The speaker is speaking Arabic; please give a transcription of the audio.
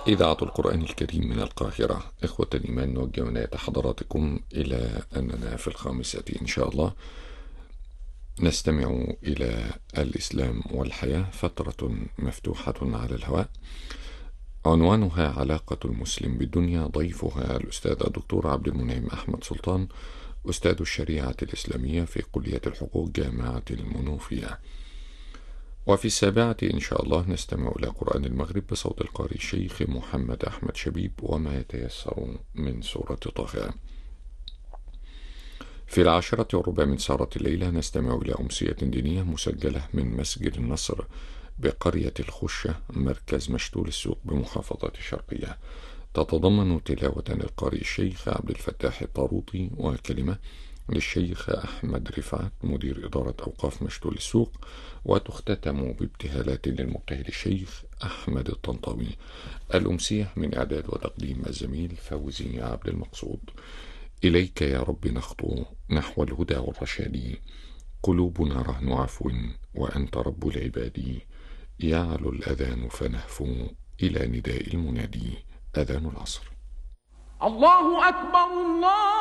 إذاعة القرآن الكريم من القاهرة. إخوة الإيمان، نوجه عناية حضراتكم إلى أننا في الخامسة إن شاء الله نستمع إلى الإسلام والحياة، فترة مفتوحة على الهواء عنوانها علاقة المسلم بالدنيا. ضيفها الأستاذ الدكتور عبد المنعم أحمد سلطان، أستاذ الشريعة الإسلامية في كلية الحقوق جامعة المنوفية. وفي السابعة إن شاء الله نستمع إلى قرآن المغرب بصوت القارئ الشيخ محمد أحمد شبيب وما يتيسر من سورة طه. في 10:15 من سهرة الليلة نستمع إلى أمسية دينية مسجلة من مسجد النصر بقرية الخشة مركز مشتول السوق بمحافظة الشرقية، تتضمن تلاوة للقارئ الشيخ عبد الفتاح الطاروطي وكلمة للشيخ أحمد رفعت مدير إدارة أوقاف مشتول السوق، وتختتم بابتهالات للمبتهل الشيخ أحمد الطنطاوي. الأمسية من إعداد وتقديم الزميل فوزي عبد المقصود. إليك يا رب نخطو نحو الهدى والرشاد، قلوبنا رهن عفو وأنت رب العباد. يعلو الأذان فنهفو إلى نداء المنادي. أذان العصر. الله أكبر الله